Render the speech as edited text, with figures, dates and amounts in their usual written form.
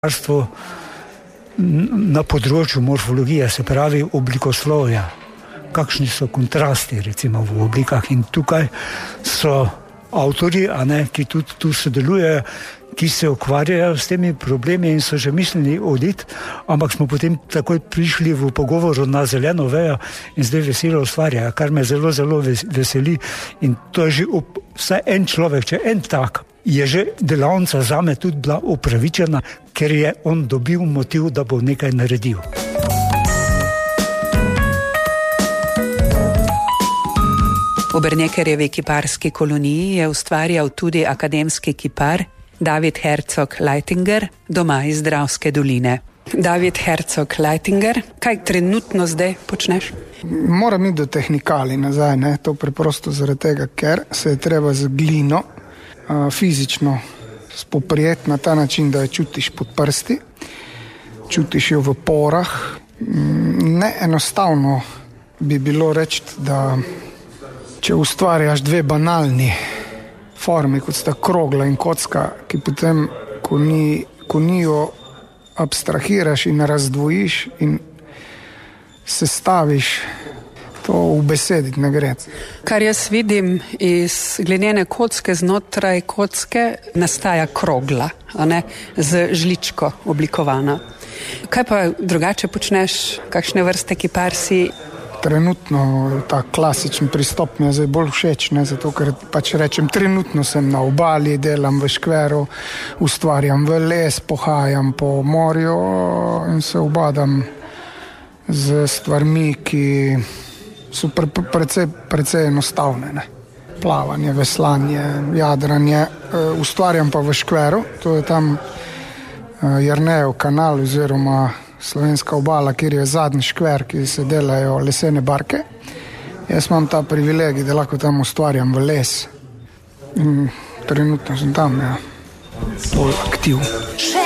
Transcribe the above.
na področju morfologije, se pravi oblikoslovja, kakšni so kontrasti recimo v oblikah, in tukaj so avtorji, ki tudi tu sodelujejo, ki se ukvarjajo s temi problemi in so že mislili oditi, ampak smo potem takoj prišli v pogovoru na zeleno vejo in zdaj veselo ustvarjajo, kar me zelo, zelo veseli. In to je že vsaj en človek, če en tak, je že delavnica zame tudi bila upravičena, ker je on dobil motiv, da bo nekaj naredil. V Brnekerjevi kiparski koloniji je ustvarjal tudi akademski kipar David Herzog Leitinger, doma iz Dravske doline. David Herzog Leitinger, kaj trenutno zdaj počneš? Moram iti do tehnikali nazaj, to preprosto zaradi tega, ker se je treba z glino fizično spoprijeti na ta način, da jo čutiš pod prsti, čutiš jo v porah. Ne enostavno bi bilo reči, da če ustvarjaš dve banalni formi, kot sta krogla in kocka, ki potem, ko jo abstrahiraš in razdvojiš in sestaviš, to v besediti ne gre. Kar jaz vidim iz glinene kocke, znotraj kocke nastaja krogla, z žličko oblikovana. Kaj pa drugače počneš, kakšne vrste kipar si? Trenutno ta klasičen pristop mi je zdaj bolj všeč, zato ker pač rečem, trenutno sem na obali, delam v škveru, ustvarjam v les, pohajam po morju in se ubadam z stvarmi, ki so precej enostavne. Plavanje, veslanje, jadranje, ustvarjam pa v škveru, to je tam Jernejev kanal oziroma Slovenska obala, kjer je zadnji škver, ki se delajo lesene barke. Jaz imam ta privilegij, da lahko tam ustvarjam v les. In trenutno sem tam, bolj aktiv.